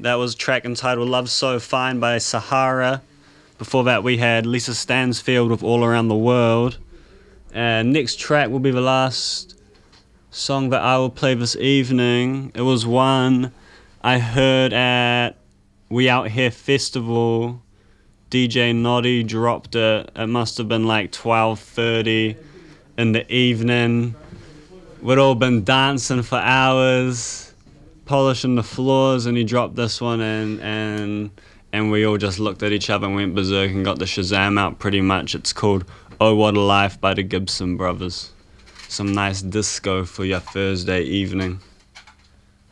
That was a track entitled Love So Fine by Sahara. Before that we had Lisa Stansfield with All Around the World. And next track will be the last song that I will play this evening. It was one I heard at We Out Here Festival. DJ Noddy dropped it. It must have been like 12:30 in the evening. We'd all been dancing for hours, polishing the floors, and he dropped this one, and we all just looked at each other and went berserk and got the Shazam out pretty much. It's called Oh What a Life by the Gibson Brothers. Some nice disco for your Thursday evening.